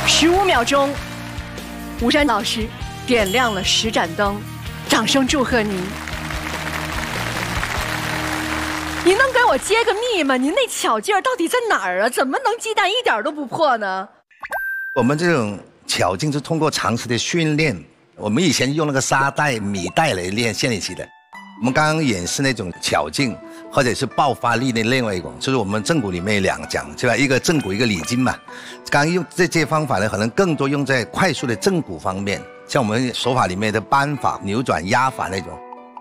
15秒钟，吴珊老师点亮了10盏灯，掌声祝贺您！您能给我揭个秘吗？您那巧劲儿到底在哪儿啊？怎么能鸡蛋一点都不破呢？ 我们这种巧劲是通过长时的训练，我们以前用那个沙袋、米袋来练建立起的。我们刚刚演示那种巧劲或者是爆发力的另外一种，就是我们正骨里面有2讲，对吧？一个正骨，一个里筋嘛。刚刚用这些方法呢，可能更多用在快速的正骨方面，像我们手法里面的扳法、扭转、压法那种。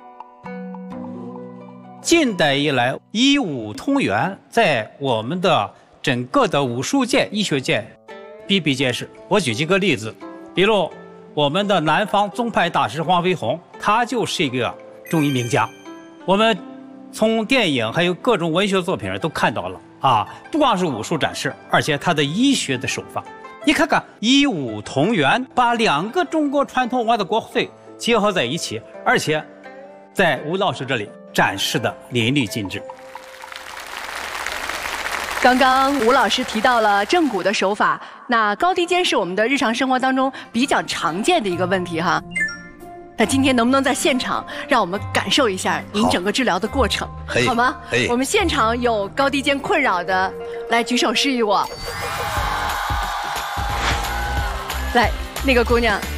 近代以来，医武同源在我们的整个的武术界、医学界比比皆是。我举几个例子，比如我们的南方宗派大师黄飞鸿，他就是一个中医名家。我们从电影还有各种文学作品上都看到了啊，不光是武术展示，而且他的医学的手法。你看看医武同源，把2个中国传统文化的国粹结合在一起，而且在吴老师这里展示的淋漓尽致。 刚刚吴老师提到了正骨的手法，那高低肩是我们的日常生活当中比较常见的一个问题哈。那今天能不能在现场让我们感受一下您整个治疗的过程，好吗？ 可以。 我们现场有高低肩困扰的，来举手示意我。来，那个姑娘，